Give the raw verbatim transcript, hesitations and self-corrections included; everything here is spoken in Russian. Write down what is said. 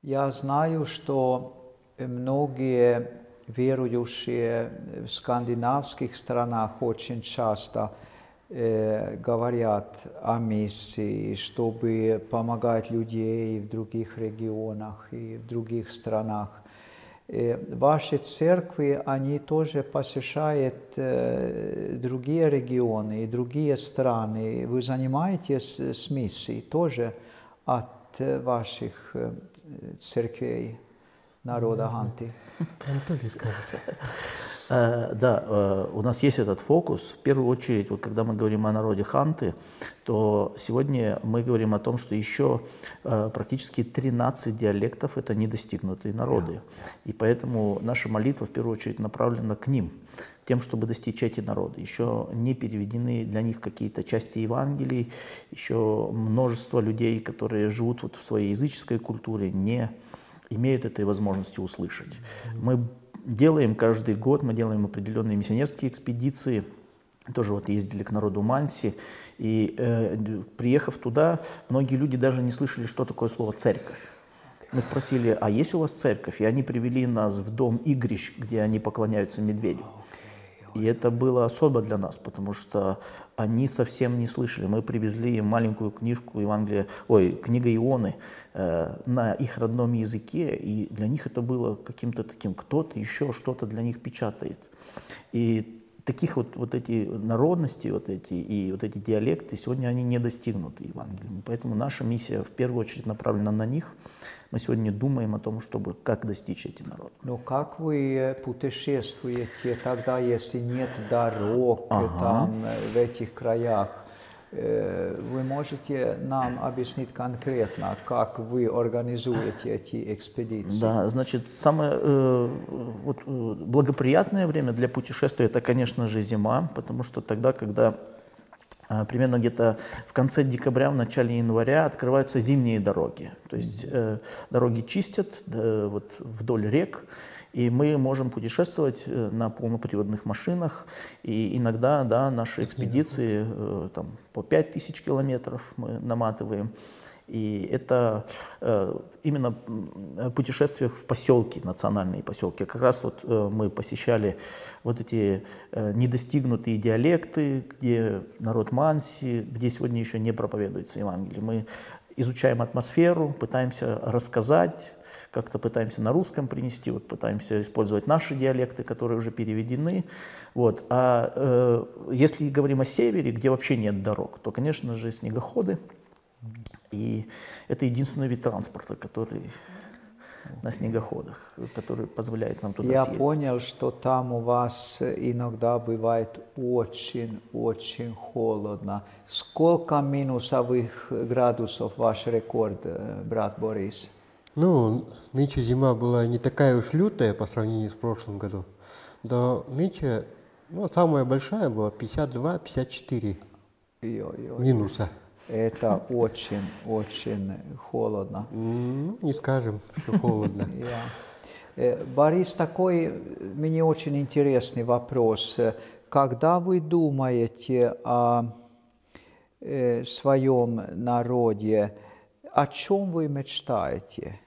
Я знаю, что многие верующие в скандинавских странах очень часто э, говорят о миссии, чтобы помогать людей в других регионах и в других странах. Э, ваши церкви, они тоже посещают э, другие регионы и другие страны. Вы занимаетесь с миссией тоже от ваших э, церквей народа Ханти? Анатолий скажет. Э, Да, э, у нас есть этот фокус. В первую очередь, вот когда мы говорим о народе Ханты, то сегодня мы говорим о том, что еще э, практически тринадцать диалектов – это недостигнутые народы. И поэтому наша молитва в первую очередь направлена к ним, к тем, чтобы достичь эти народы. Еще не переведены для них какие-то части Евангелий, еще множество людей, которые живут вот в своей языческой культуре, не имеют этой возможности услышать. Мы делаем каждый год, мы делаем определенные миссионерские экспедиции, тоже вот ездили к народу Манси, и э, приехав туда, многие люди даже не слышали, что такое слово «церковь». Мы спросили, а есть у вас церковь? И они привели нас в дом игрищ, где они поклоняются медведю. И это было особо для нас, потому что они совсем не слышали. Мы привезли им маленькую книжку Евангелия, ой, книга Ионы э, на их родном языке, и для них это было каким-то таким, кто-то еще что-то для них печатает. И таких вот, вот эти народности, вот эти, и вот эти диалекты, сегодня они не достигнуты Евангелием. Поэтому наша миссия в первую очередь направлена на них. Мы сегодня думаем о том, чтобы как достичь этих народов. Но как вы путешествуете тогда, если нет дорог Ага. там, в этих краях? Вы можете нам объяснить конкретно, как вы организуете эти экспедиции? Да, значит, самое э, вот, благоприятное время для путешествия – это, конечно же, зима, потому что тогда, когда э, примерно где-то в конце декабря, в начале января открываются зимние дороги. То есть э, дороги чистят э, вот, вдоль рек, и мы можем путешествовать э, на полноприводных машинах. И иногда, да, наши экспедиции э, там, по пять тысяч километров мы наматываем. И это э, именно путешествия в поселки, национальные поселки. Как раз вот э, мы посещали вот эти э, недостигнутые диалекты, где народ Манси, где сегодня еще не проповедуется Евангелие. Мы изучаем атмосферу, пытаемся рассказать, как-то пытаемся на русском принести, вот пытаемся использовать наши диалекты, которые уже переведены. Вот. А э, если говорим о севере, где вообще нет дорог, то, конечно же, снегоходы. И это единственный вид транспорта, который на снегоходах, который позволяет нам туда Я съездить. понял, что там у вас иногда бывает очень-очень холодно. Сколько минусовых градусов ваш рекорд, брат Борис? Ну, нынче зима была не такая уж лютая по сравнению с прошлым годом. Да, нынче, ну, самая большая была пятьдесят два — пятьдесят четыре Ой-ой-ой. минуса. Это очень-очень холодно. Ну, не скажем, что холодно. Yeah. Борис, такой мне очень интересный вопрос. Когда вы думаете о э, своем народе, о чем вы мечтаете?